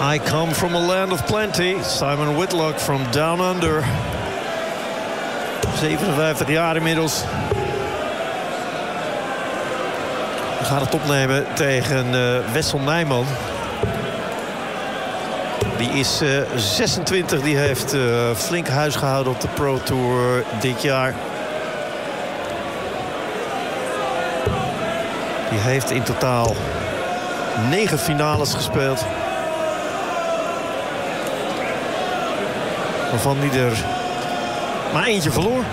I come from a land of plenty. Simon Whitlock from Down Under. 57 jaar inmiddels. We gaan het opnemen tegen Wessel Nijman. Die is 26. Die heeft flink huis gehouden op de Pro Tour dit jaar. Die heeft in totaal 9 finales gespeeld. Waarvan hij er maar eentje verloor.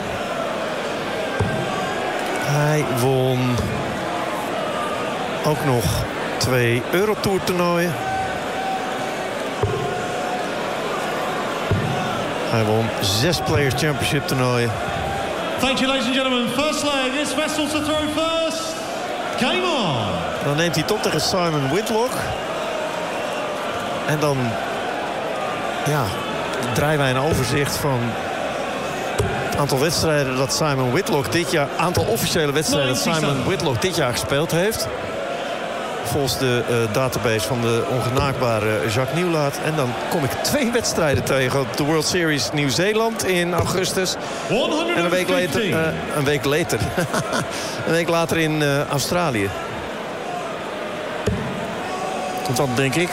Hij won ook nog 2 Eurotour toernooien. Hij won 6 Players Championship toernooien. Thank you, ladies and gentlemen. First leg is Wessel to throw first. Game on. Dan neemt hij tot tegen Simon Whitlock. En dan draaien wij een overzicht van het aantal wedstrijden dat Simon Whitlock dit jaar, aantal officiële wedstrijden dat Simon Whitlock dit jaar gespeeld heeft. Volgens de database van de ongenaakbare Jacques Nieuwlaat. En dan kom ik 2 wedstrijden tegen op de World Series Nieuw-Zeeland in augustus. En een week later in Australië. Dan denk ik,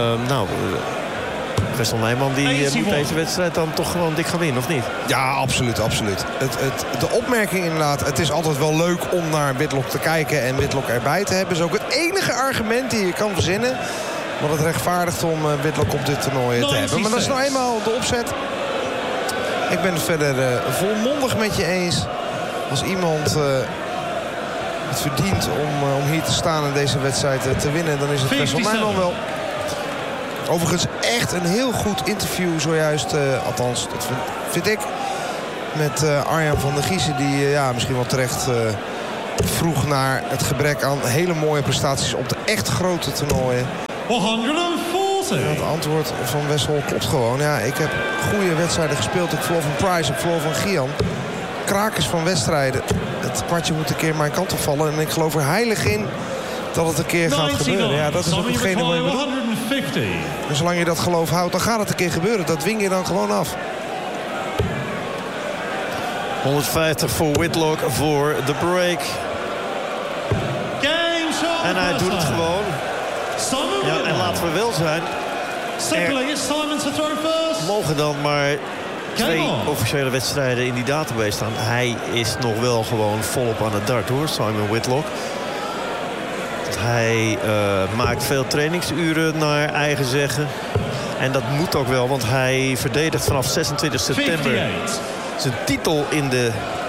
Wessel Nijman die moet deze wedstrijd dan toch gewoon dik gaan winnen, of niet? Ja, absoluut, absoluut. De opmerking inderdaad, het is altijd wel leuk om naar Whitlock te kijken en Whitlock erbij te hebben. Is ook het enige argument die je kan verzinnen. Wat het rechtvaardigt om Whitlock op dit toernooi te hebben. Maar dat is nou eenmaal de opzet. Ik ben het verder volmondig met je eens. Als iemand het verdient om hier te staan en deze wedstrijd te winnen, dan is het Wessel Nijman wel. Overigens echt een heel goed interview zojuist, althans dat vind ik, met Arjan van der Giezen, die misschien wel terecht vroeg naar het gebrek aan hele mooie prestaties op de echt grote toernooien. 140. Het antwoord van Wessel klopt gewoon. Ja, ik heb goede wedstrijden gespeeld. Ik verloor van Price, ik verloor van Gian. Krakers van wedstrijden. Het kwartje moet een keer mijn kant opvallen. En ik geloof er heilig in dat het een keer gaat gebeuren. Ja, dat is ook hetgene wat je bedoelt. En zolang je dat geloof houdt, dan gaat het een keer gebeuren. Dat dwing je dan gewoon af. 150 voor Whitlock voor de break. En hij doet het gewoon. Ja, en laten we wel zijn, er mogen dan maar 2 officiële wedstrijden in die database staan. Hij is nog wel gewoon volop aan het dart, hoor, Simon Whitlock. Hij maakt veel trainingsuren naar eigen zeggen. En dat moet ook wel, want hij verdedigt vanaf 26 september zijn titel in de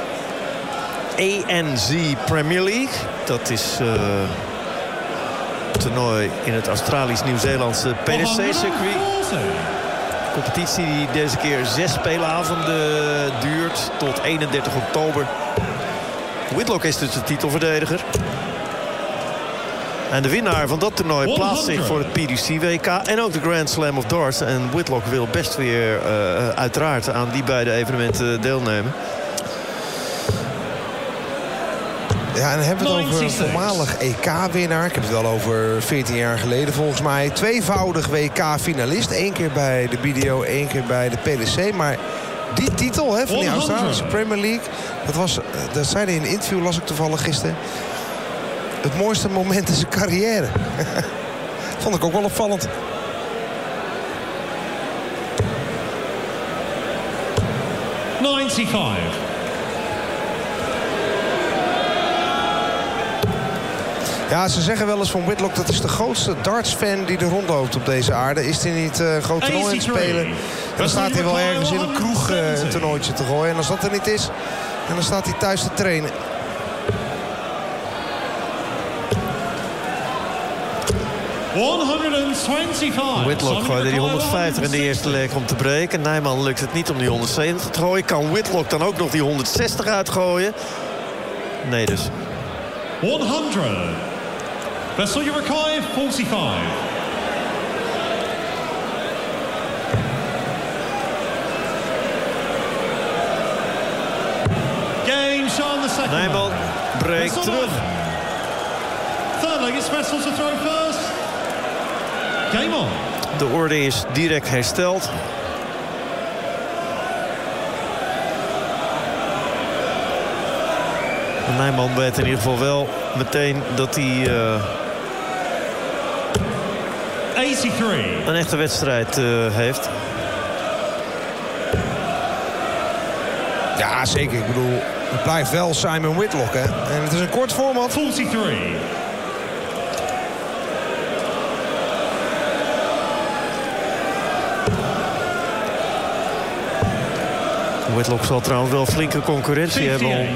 ANZ Premier League. Dat is een toernooi in het Australisch-Nieuw-Zeelandse PDC-circuit. Competitie die deze keer 6 speelavonden duurt tot 31 oktober. Whitlock is dus de titelverdediger. En de winnaar van dat toernooi plaatst zich voor het PDC-WK en ook de Grand Slam of Darts. En Whitlock wil best weer uiteraard aan die beide evenementen deelnemen. Ja, en dan hebben we het over een voormalig EK-winnaar. Ik heb het wel over 14 jaar geleden volgens mij. 2-voudig WK-finalist. 1 keer bij de BDO, 1 keer bij de PDC. Maar die titel van die Australische Premier League, dat zei hij in een interview, las ik toevallig gisteren. Het mooiste moment in zijn carrière. Vond ik ook wel opvallend. Ja, ze zeggen wel eens van Whitlock, dat is de grootste darts-fan die er rondloopt op deze aarde. Is hij niet een groot toernooi aan het spelen? En dan staat hij wel ergens in een kroeg een toernooitje te gooien. En als dat er niet is, en dan staat hij thuis te trainen. Whitlock gooide die 150 in de eerste leg om te breken. Nijman lukt het niet om die 170 te gooien. Kan Whitlock dan ook nog die 160 uitgooien? Nee dus. 100. Wessel Urakai, 45. Game Sean the second. Nijman breekt terug. Third leg is Wessel to throw first. Game on. De orde is direct hersteld. Nijman weet in ieder geval wel meteen dat hij 83. een echte wedstrijd heeft. Ja, zeker. Ik bedoel, het blijft wel Simon Whitlock, hè. En het is een kort format. 43. Whitlock zal trouwens wel flinke concurrentie hebben om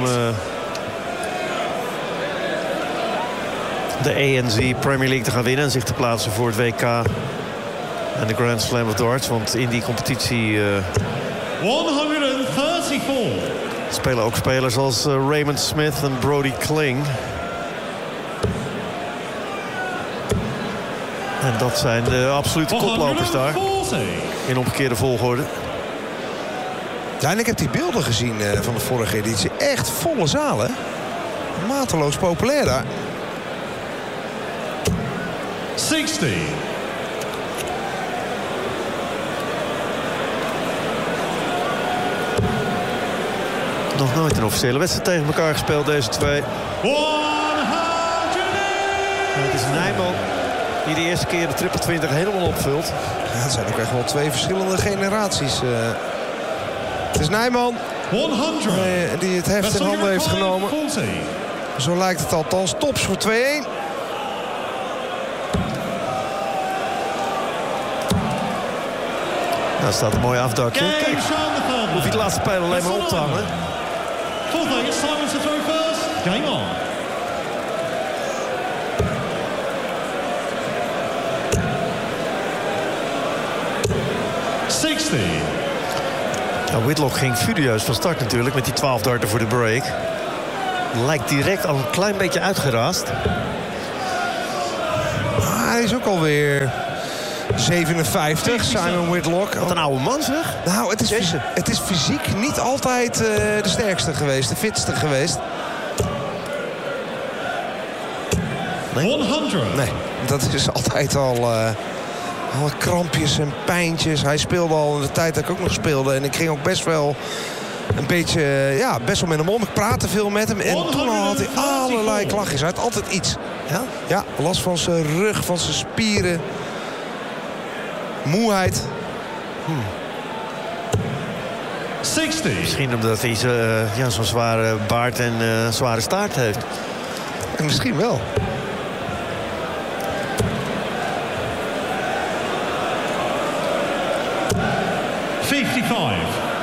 de ANZ Premier League te gaan winnen en zich te plaatsen voor het WK en de Grand Slam of Darts. Want in die competitie 134. spelen ook spelers als Raymond Smith en Brody Kling. En dat zijn de absolute koplopers daar. 140. In omgekeerde volgorde. Ja, en ik heb die beelden gezien van de vorige editie. Echt volle zalen. Mateloos populair daar. 60. Nog nooit een officiële wedstrijd tegen elkaar gespeeld, deze twee. 100. En het is Nijman die de eerste keer de triple 20 helemaal opvult. Ja, het zijn ook echt wel twee verschillende generaties. Het is Nijman 100. die het heft in handen heeft genomen. 40. Zo lijkt het althans. Tops voor 2-1. Nou, staat een mooi afdakje. Game Kijk, shot the third hoef je leg. de laatste pijl alleen maar op te hangen. Fourth leg, it's Simon to throw first. Game on. Nou, Whitlock ging furieus van start natuurlijk met die 12 darten voor de break. Lijkt direct al een klein beetje uitgeraast. Hij is ook alweer 57, Simon Whitlock. Wat een oude man zeg. Nou, het is fysiek niet altijd de sterkste geweest, de fitste geweest. 100. Nee, dat is altijd al alle krampjes en pijntjes. Hij speelde al in de tijd dat ik ook nog speelde. En ik ging ook best wel een beetje, best wel met hem om. Ik praatte veel met hem. En toen al had hij allerlei klachtjes. Hij had altijd iets. Ja? Ja, last van zijn rug, van zijn spieren. Moeheid. 60. Misschien omdat hij zo'n zware baard en zware staart heeft. En misschien wel. 55.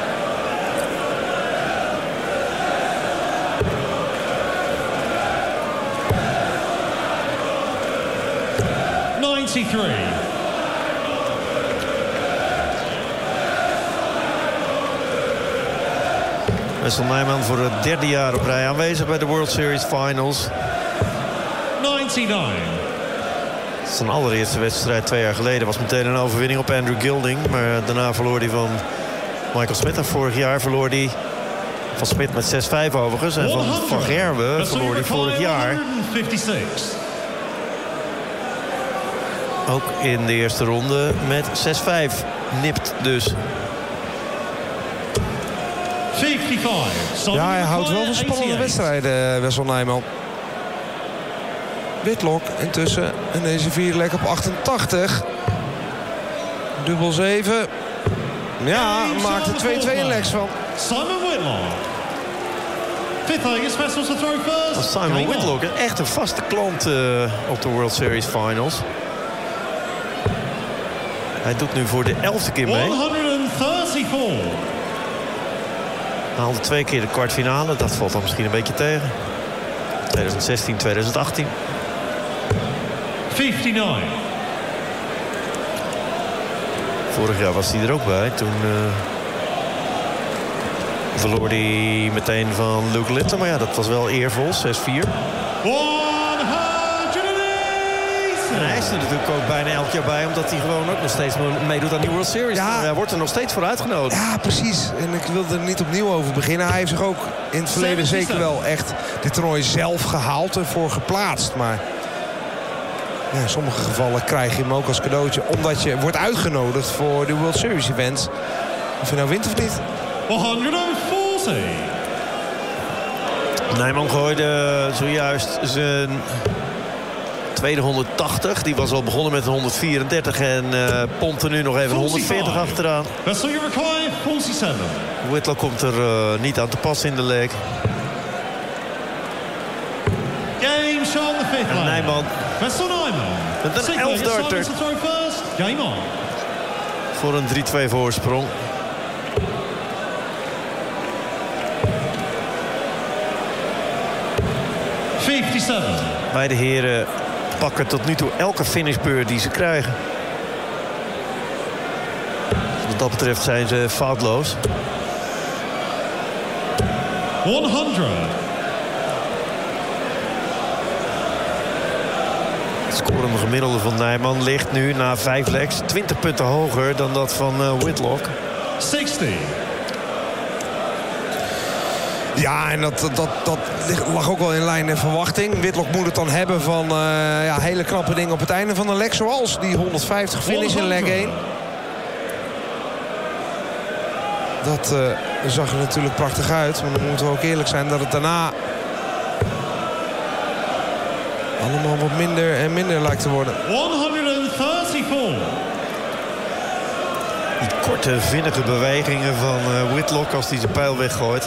93. Wessel Nijman voor het derde jaar op rij aanwezig bij de World Series Finals. 99. Zijn allereerste wedstrijd 2 jaar geleden was meteen een overwinning op Andrew Gilding. Maar daarna verloor hij van Michael Smith. En vorig jaar verloor hij van Smith met 6-5 overigens. En van Gerwen verloor hij vorig jaar 156. ook in de eerste ronde met 6-5. Nipt dus. 55. Ja, hij houdt wel van spannende wedstrijden, Wessel Nijman. Whitlock intussen in deze vierde leg op 88. Dubbel 7. Ja, maakt er 2-2 legs van. Simon Whitlock. Fifth leg is Wessels to throw first. Simon Whitlock, echt een vaste klant op de World Series Finals. Hij doet nu voor de 11e keer mee. 134. Hij haalde 2 keer de kwartfinale. Dat valt dan misschien een beetje tegen. 2016, 2018. 59. Vorig jaar was hij er ook bij. Toen verloor hij meteen van Luke Lipton. Maar ja, dat was wel eervol. 6-4. 180. En hij is er natuurlijk ook bijna elk jaar bij. Omdat hij gewoon ook nog steeds meedoet aan die World Series. Ja. Hij wordt er nog steeds voor uitgenodigd. Ja, precies. En ik wilde er niet opnieuw over beginnen. Hij heeft zich ook in het verleden zeker wel echt dit toernooi zelf gehaald en voor geplaatst. Maar in sommige gevallen krijg je hem ook als cadeautje. Omdat je wordt uitgenodigd voor de World Series events. Of je nou wint of niet. 140. Nijman gooide zojuist zijn tweede 180. Die was al begonnen met een 134 en pompte nu nog even 140 achteraan. Vessel you require 47. Whitlock komt er niet aan te passen in de leg. Game show on the fifth En leg. Nijman Vessel Nijman. met een 11 darter Game on. voor een 3-2 voorsprong. Beide heren pakken tot nu toe elke finishbeurt die ze krijgen. Wat dat betreft zijn ze foutloos. 100. Het scorende gemiddelde van Nijman ligt nu na 5 legs 20 punten hoger dan dat van Whitlock. 60. Ja, en dat lag ook wel in lijn en verwachting. Whitlock moet het dan hebben van hele knappe dingen op het einde van de leg. Zoals die 150 finish in leg 1. Dat zag er natuurlijk prachtig uit. Maar dan moeten we ook eerlijk zijn dat het daarna allemaal wat minder en minder lijkt te worden. 134. Die korte, vinnige bewegingen van Whitlock als hij zijn pijl weggooit.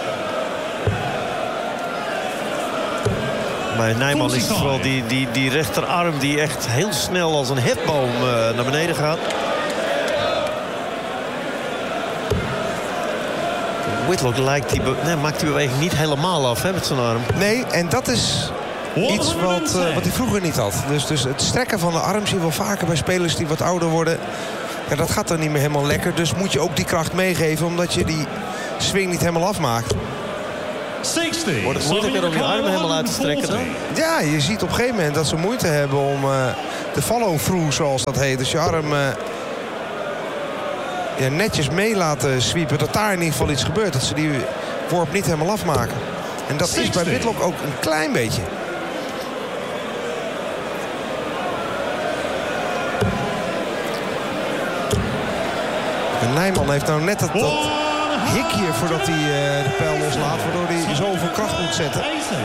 Bij Nijman is het vooral die rechterarm die echt heel snel als een hefboom naar beneden gaat. Whitlock maakt die beweging niet helemaal af met zijn arm. Nee, en dat is iets wat hij vroeger niet had. Dus het strekken van de arm zie je wel vaker bij spelers die wat ouder worden. Ja, dat gaat dan niet meer helemaal lekker. Dus moet je ook die kracht meegeven omdat je die swing niet helemaal afmaakt. 60. Wordt het moeilijker om je armen helemaal uit te strekken dan? Ja, je ziet op een gegeven moment dat ze moeite hebben om de follow-through, zoals dat heet. Dus je arm netjes mee laten sweepen. Dat daar in ieder geval iets gebeurt. Dat ze die worp niet helemaal afmaken. En dat is bij Whitlock ook een klein beetje. En Nijman heeft nou net dat hikje voordat hij de pijl loslaat. Waardoor hij zoveel kracht moet zetten.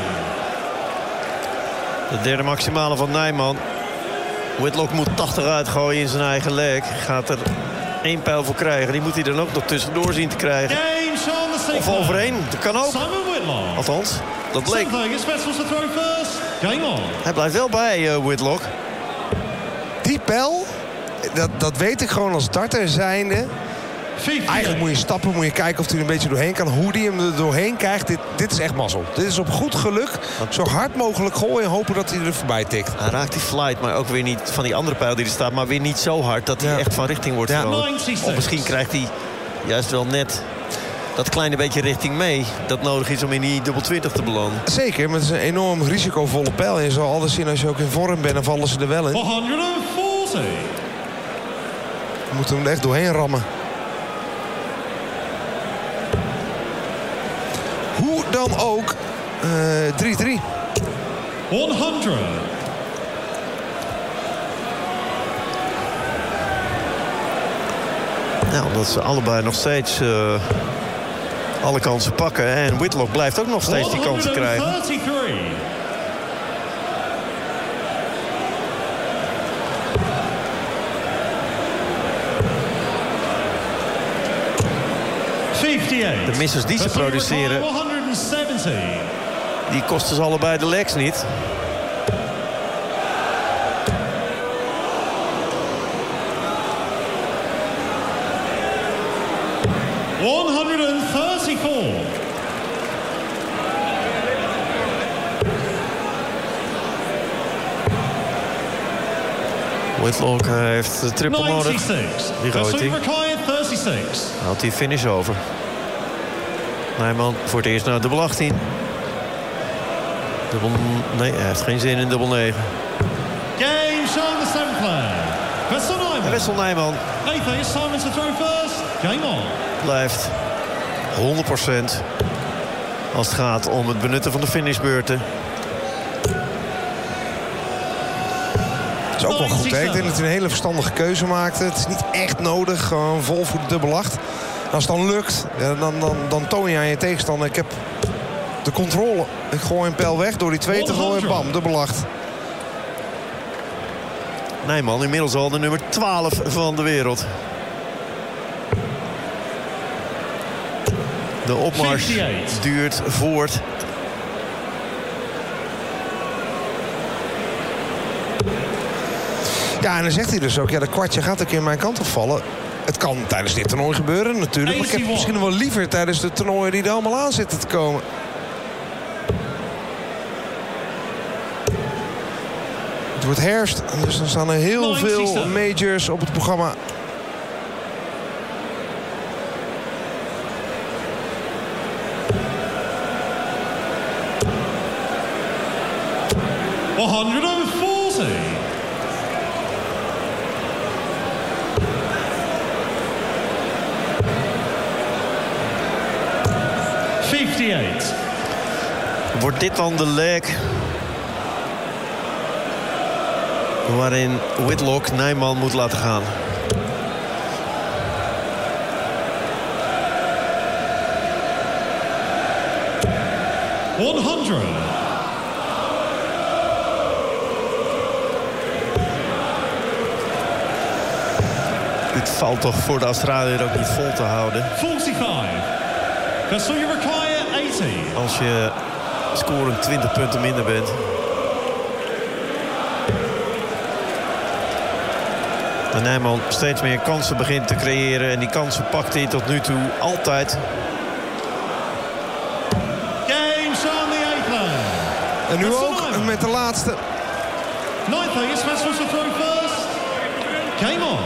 De derde maximale van Nijman. Whitlock moet 80 uitgooien in zijn eigen leg. Gaat er 1 pijl voor krijgen. Die moet hij dan ook nog tussendoor zien te krijgen. Of overheen. Dat kan ook. Althans, dat leek. Hij blijft wel bij Whitlock. Die pijl, dat weet ik gewoon als darter zijnde. Eigenlijk moet je stappen, moet je kijken of hij er een beetje doorheen kan. Hoe hij hem er doorheen krijgt, dit is echt mazzel. Dit is op goed geluk. Zo hard mogelijk gooien en hopen dat hij er voorbij tikt. Hij raakt die flight, maar ook weer niet van die andere pijl die er staat. Maar weer niet zo hard dat hij echt van richting wordt veranderd. Of misschien krijgt hij juist wel net dat kleine beetje richting mee. Dat nodig is om in die dubbel 20 te belanden. Zeker, maar het is een enorm risicovolle pijl. En je zal alles zien als je ook in vorm bent, dan vallen ze er wel in. 140. Je moet hem er echt doorheen rammen. Hoe dan ook, 3-3. 100. Ja, omdat ze allebei nog steeds alle kansen pakken. En Whitlock blijft ook nog steeds die kansen krijgen. 133. De missers die ze produceren, die kosten ze allebei de legs niet. Whitlock heeft de triple nodig. Die gooit hij. Houdt hij finish over. Nijman voor het eerst naar dubbel 18. Nee, hij heeft geen zin in dubbel 9. Game show the seventh player. Wessel Nijman Simon to throw first. Game on. blijft 100% als het gaat om het benutten van de finishbeurten. ook wel goed. Hè? Ik denk dat hij een hele verstandige keuze maakte. Het is niet echt nodig. Gewoon vol voor de dubbel 8. Als het dan lukt, ja, dan toon je aan je tegenstander. Ik heb de controle. Ik gooi een pijl weg door die 2 te gooien. Bam, dubbel 8. Nijman inmiddels al de nummer 12 van de wereld. De opmars duurt voort. Ja, en dan zegt hij dus ook, ja, dat kwartje gaat een keer mijn kant opvallen. Het kan tijdens dit toernooi gebeuren natuurlijk. Maar ik heb het misschien nog wel liever tijdens de toernooien die er allemaal aan zitten te komen. Het wordt herfst, dus dan staan er heel veel majors op het programma. Wordt dit dan de leg waarin Whitlock Nijman moet laten gaan? Dit valt toch voor de Australiër ook niet vol te houden. 45. So you require 80. Als je scorend 20 punten minder bent. En Nijman steeds meer kansen begint te creëren. En die kansen pakt hij tot nu toe altijd. Game's on the 8th lane. En nu ook met de laatste. 9th lane is Vessels to throw first. Game on.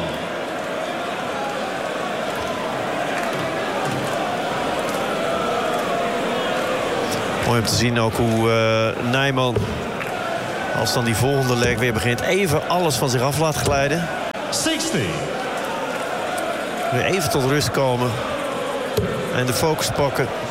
Mooi om te zien ook hoe Nijman, als dan die volgende leg weer begint, even alles van zich af laat glijden. 60. Weer even tot rust komen. En de focus pakken.